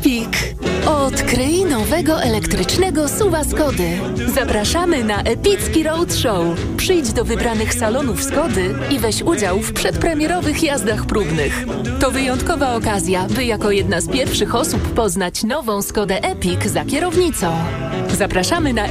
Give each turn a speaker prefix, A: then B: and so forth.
A: Epic. Odkryj nowego elektrycznego SUV-a Skody. Zapraszamy na epicki roadshow. Przyjdź do wybranych salonów Skody i weź udział w przedpremierowych jazdach próbnych. To wyjątkowa okazja, by jako jedna z pierwszych osób poznać nową Skodę Epic za kierownicą. Zapraszamy na